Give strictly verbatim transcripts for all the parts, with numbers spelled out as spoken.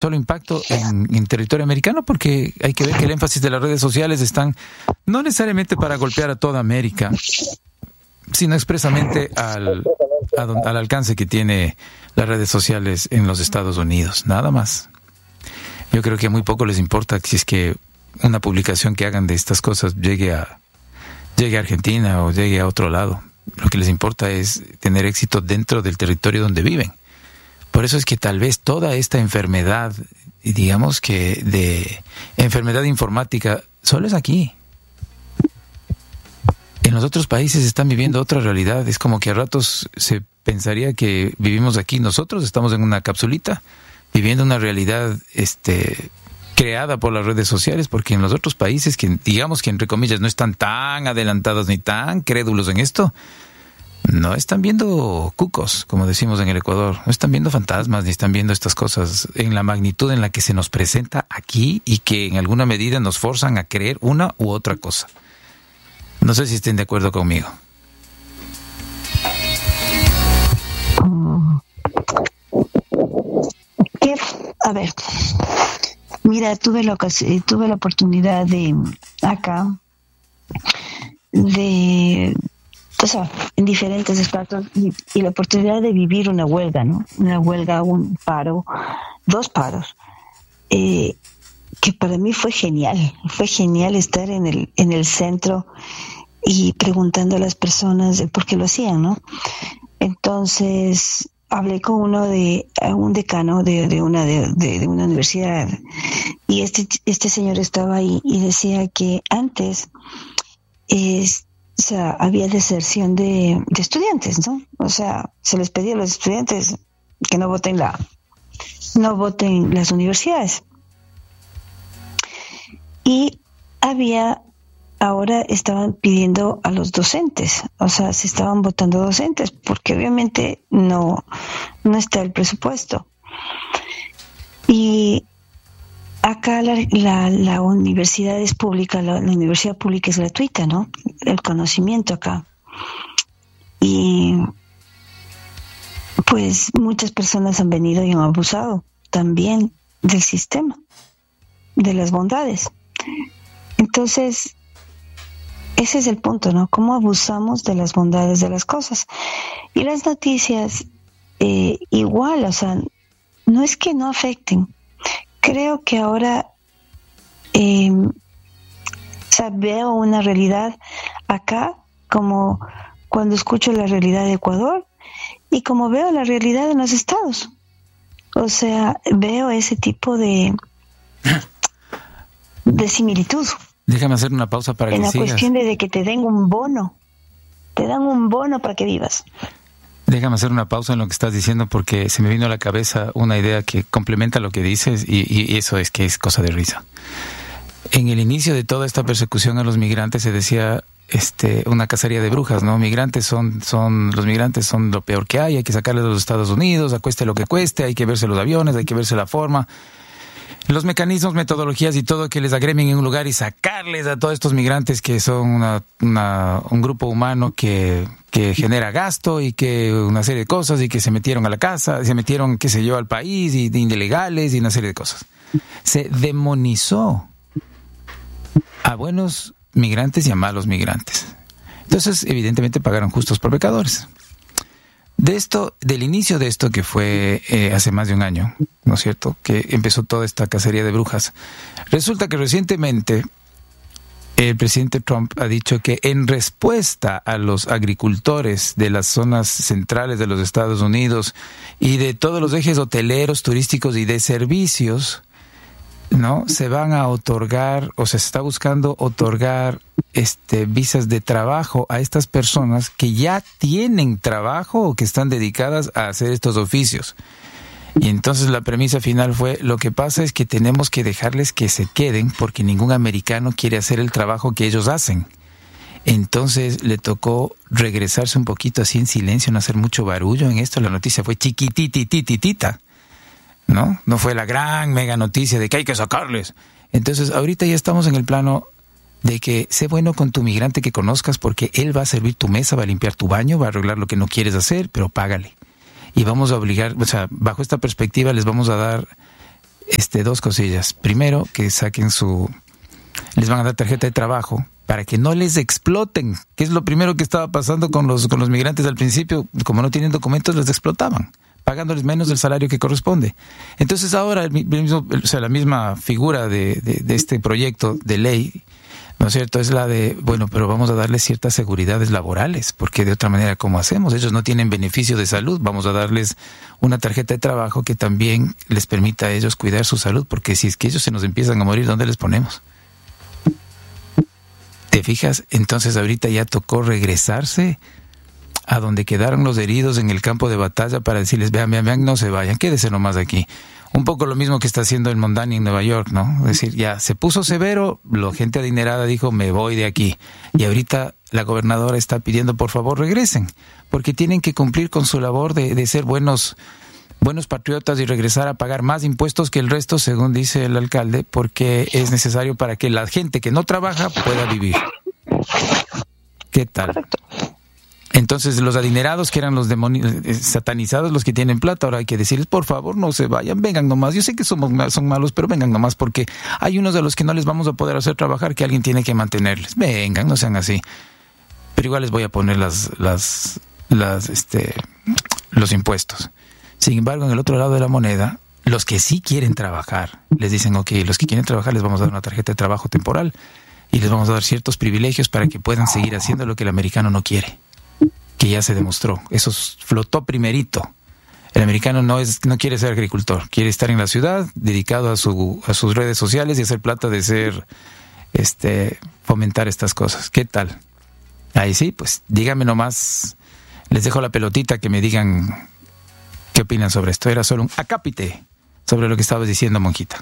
solo impacto en, en territorio americano, porque hay que ver que el énfasis de las redes sociales están no necesariamente para golpear a toda América, sino expresamente al, a, al alcance que tiene las redes sociales en los Estados Unidos, nada más. Yo creo que a muy poco les importa si es que una publicación que hagan de estas cosas llegue a, llegue a Argentina o llegue a otro lado. Lo que les importa es tener éxito dentro del territorio donde viven. Por eso es que tal vez toda esta enfermedad, digamos que de enfermedad informática, solo es aquí. En los otros países están viviendo otra realidad. Es como que a ratos se pensaría que vivimos aquí. Nosotros estamos en una capsulita, viviendo una realidad este, creada por las redes sociales, porque en los otros países, que digamos que entre comillas no están tan adelantados ni tan crédulos en esto, no están viendo cucos, como decimos en el Ecuador, no están viendo fantasmas, ni están viendo estas cosas en la magnitud en la que se nos presenta aquí y que en alguna medida nos forzan a creer una u otra cosa. No sé si estén de acuerdo conmigo. ¿Qué? A ver, mira, tuve la ocasión, tuve la oportunidad de acá de, o sea, en diferentes estratos y, y la oportunidad de vivir una huelga, ¿no? Una huelga, un paro, dos paros, eh, que para mí fue genial, fue genial estar en el en el centro y preguntando a las personas por qué lo hacían, ¿no? Entonces hablé con uno de un decano de, de una de, de, de una universidad y este este señor estaba ahí y decía que antes es, o sea, había deserción de, de estudiantes, ¿no? O sea, se les pedía a los estudiantes que no voten la no voten las universidades. Y había, ahora estaban pidiendo a los docentes, o sea, se estaban votando docentes, porque obviamente no, no está el presupuesto. Y acá la, la, la universidad es pública, la, la universidad pública es gratuita, ¿no? El conocimiento acá. Y pues muchas personas han venido y han abusado también del sistema, de las bondades. Entonces, ese es el punto, ¿no? Cómo abusamos de las bondades de las cosas. Y las noticias, eh, igual, o sea, no es que no afecten. Creo que ahora, eh, o sea, veo una realidad acá, como cuando escucho la realidad de Ecuador, y como veo la realidad en los estados. O sea, veo ese tipo de... de similitud. Déjame hacer una pausa para en que la sigas. Cuestión de, de que te den un bono, te dan un bono para que vivas. Déjame hacer una pausa en lo que estás diciendo, porque se me vino a la cabeza una idea que complementa lo que dices y, y eso es que es cosa de risa. En el inicio de toda esta persecución a los migrantes se decía este una cacería de brujas, ¿no? Migrantes son son los migrantes son lo peor que hay, hay que sacarles de los Estados Unidos, acueste lo que cueste, hay que verse los aviones, hay que verse la forma, los mecanismos, metodologías y todo que les agremien en un lugar y sacarles a todos estos migrantes que son una, una, un grupo humano que, que genera gasto y que una serie de cosas y que se metieron a la casa, se metieron, qué sé yo, al país y de ilegales y una serie de cosas. Se demonizó a buenos migrantes y a malos migrantes. Entonces, evidentemente, pagaron justos por pecadores. De esto, del inicio de esto que fue eh, hace más de un año, ¿no es cierto?, que empezó toda esta cacería de brujas. Resulta que recientemente el presidente Trump ha dicho que en respuesta a los agricultores de las zonas centrales de los Estados Unidos y de todos los ejes hoteleros, turísticos y de servicios, ¿no?, se van a otorgar, o se está buscando otorgar este visas de trabajo a estas personas que ya tienen trabajo o que están dedicadas a hacer estos oficios. Y entonces la premisa final fue, lo que pasa es que tenemos que dejarles que se queden porque ningún americano quiere hacer el trabajo que ellos hacen. Entonces le tocó regresarse un poquito así en silencio, no hacer mucho barullo en esto. La noticia fue chiquititititita, ¿no? No fue la gran mega noticia de que hay que sacarles. Entonces ahorita ya estamos en el plano de que sé bueno con tu migrante que conozcas porque él va a servir tu mesa, va a limpiar tu baño, va a arreglar lo que no quieres hacer, pero págale. Y vamos a obligar, o sea, bajo esta perspectiva les vamos a dar este, dos cosillas. Primero, que saquen su... Les van a dar tarjeta de trabajo para que no les exploten, que es lo primero que estaba pasando con los, con los migrantes al principio. Como no tienen documentos, les explotaban, pagándoles menos del salario que corresponde. Entonces ahora, el mismo, o sea, la misma figura de, de, de este proyecto de ley, ¿no es cierto?, es la de, bueno, pero vamos a darles ciertas seguridades laborales, porque de otra manera, ¿cómo hacemos? Ellos no tienen beneficio de salud, vamos a darles una tarjeta de trabajo que también les permita a ellos cuidar su salud, porque si es que ellos se nos empiezan a morir, ¿dónde les ponemos? ¿Te fijas? Entonces ahorita ya tocó regresarse a donde quedaron los heridos en el campo de batalla para decirles, vean, vean, vean, no se vayan, quédese nomás aquí. Un poco lo mismo que está haciendo el Mondani en Nueva York, ¿no? Es decir, ya se puso severo, la gente adinerada dijo, me voy de aquí. Y ahorita la gobernadora está pidiendo, por favor, regresen, porque tienen que cumplir con su labor de, de ser buenos, buenos patriotas y regresar a pagar más impuestos que el resto, según dice el alcalde, porque es necesario para que la gente que no trabaja pueda vivir. ¿Qué tal? Correcto. Entonces, los adinerados, que eran los demonios satanizados, los que tienen plata, ahora hay que decirles, por favor, no se vayan, vengan nomás. Yo sé que somos son malos, pero vengan nomás, porque hay unos a los que no les vamos a poder hacer trabajar, que alguien tiene que mantenerles. Vengan, no sean así. Pero igual les voy a poner las, las, las, este, los impuestos. Sin embargo, en el otro lado de la moneda, los que sí quieren trabajar, les dicen, ok, los que quieren trabajar les vamos a dar una tarjeta de trabajo temporal y les vamos a dar ciertos privilegios para que puedan seguir haciendo lo que el americano no quiere, que ya se demostró. Eso flotó primerito. El americano no es no quiere ser agricultor, quiere estar en la ciudad, dedicado a su a sus redes sociales y hacer plata de ser, este, fomentar estas cosas. ¿Qué tal? Ahí sí, pues díganme nomás, les dejo la pelotita, que me digan qué opinan sobre esto. Era solo un acápite sobre lo que estabas diciendo, monjita.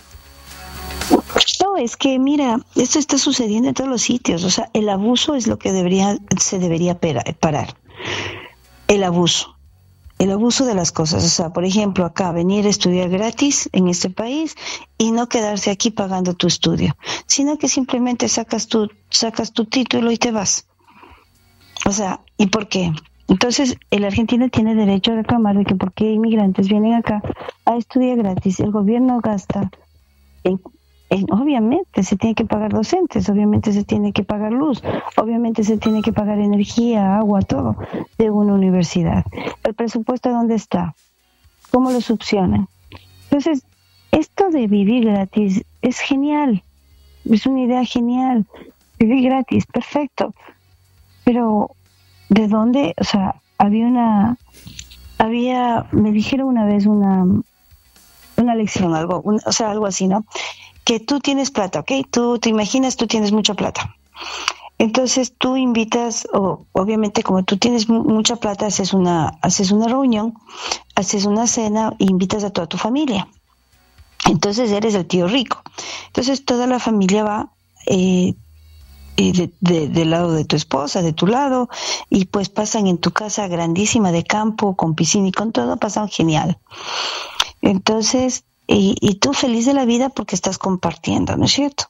No, es que mira, esto está sucediendo en todos los sitios. O sea, el abuso es lo que debería se debería parar. El abuso. El abuso de las cosas. O sea, por ejemplo, acá venir a estudiar gratis en este país y no quedarse aquí pagando tu estudio, sino que simplemente sacas tu, sacas tu título y te vas. O sea, ¿y por qué? Entonces, el argentino tiene derecho a reclamar de que por qué inmigrantes vienen acá a estudiar gratis. El gobierno gasta en obviamente se tiene que pagar docentes, obviamente se tiene que pagar luz, obviamente se tiene que pagar energía, agua, todo de una universidad. ¿El presupuesto dónde está? ¿Cómo lo subsanan? Entonces, esto de vivir gratis es genial, es una idea genial. Vivir gratis, perfecto. Pero, ¿de dónde? O sea, había una... había me dijeron una vez una una lección, algo, un, o sea, algo así, ¿no? Que tú tienes plata, ¿ok? Tú te imaginas, tú tienes mucha plata. Entonces tú invitas, o obviamente como tú tienes m- mucha plata, haces una, haces una reunión, haces una cena e invitas a toda tu familia. Entonces eres el tío rico. Entonces toda la familia va eh, eh, de, de, del lado de tu esposa, de tu lado, y pues pasan en tu casa grandísima de campo, con piscina y con todo, pasan genial. Entonces, Y, y tú feliz de la vida porque estás compartiendo, ¿no es cierto?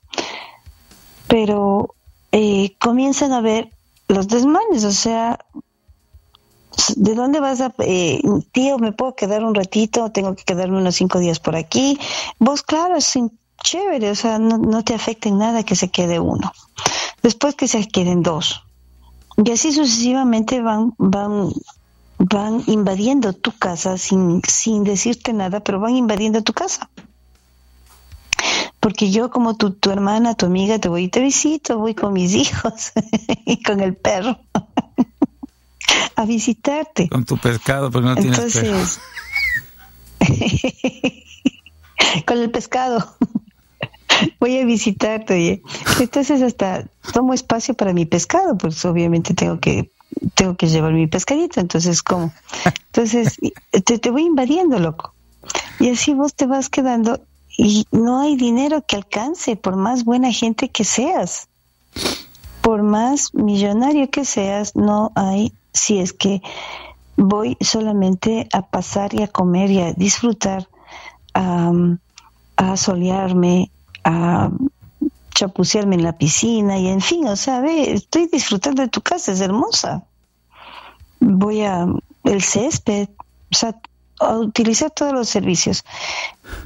Pero eh, comienzan a ver los desmanes, o sea, ¿de dónde vas a...? Eh, tío, ¿me puedo quedar un ratito? ¿Tengo que quedarme unos cinco días por aquí? Vos, claro, es chévere, o sea, no, no te afecta en nada que se quede uno. Después que se queden dos. Y así sucesivamente van... van van invadiendo tu casa sin, sin decirte nada, pero van invadiendo tu casa. Porque yo, como tu, tu hermana, tu amiga, te voy y te visito, voy con mis hijos y con el perro a visitarte. Con tu pescado, pero no tienes perro. Entonces, con el pescado voy a visitarte, oye. Entonces hasta tomo espacio para mi pescado, pues obviamente tengo que tengo que llevar mi pescadito, entonces ¿cómo? Entonces te, te voy invadiendo, loco. Y así vos te vas quedando y no hay dinero que alcance, por más buena gente que seas, por más millonario que seas, no hay, si es que voy solamente a pasar y a comer y a disfrutar, a, a solearme, a chapucearme en la piscina y en fin, o sea, ve, estoy disfrutando de tu casa, es hermosa. Voy a el césped, o sea, a utilizar todos los servicios.